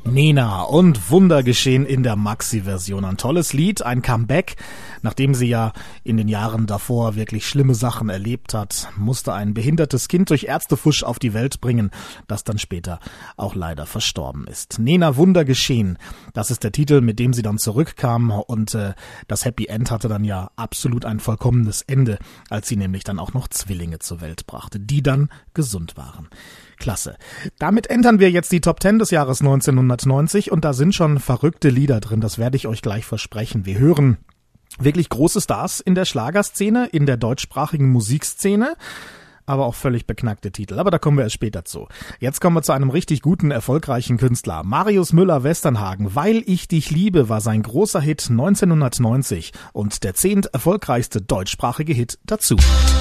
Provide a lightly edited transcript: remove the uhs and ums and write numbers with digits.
Nena und Wunder geschehen in der Maxi-Version. Ein tolles Lied, ein Comeback. Nachdem sie ja in den Jahren davor wirklich schlimme Sachen erlebt hat, musste ein behindertes Kind durch Ärztefusch auf die Welt bringen, das dann später auch leider verstorben ist. Nena, Wunder geschehen, das ist der Titel, mit dem sie dann zurückkam, und das Happy End hatte dann ja absolut ein vollkommenes Ende, als sie nämlich dann auch noch Zwillinge zur Welt brachte, die dann gesund waren. Klasse. Damit entern wir jetzt die Top 10 des Jahres 1990 und da sind schon verrückte Lieder drin, das werde ich euch gleich versprechen. Wir hören wirklich große Stars in der Schlagerszene, in der deutschsprachigen Musikszene, aber auch völlig beknackte Titel. Aber da kommen wir erst später zu. Jetzt kommen wir zu einem richtig guten, erfolgreichen Künstler. Marius Müller-Westernhagen. Weil ich dich liebe war sein großer Hit 1990 und der 10. erfolgreichste deutschsprachige Hit dazu.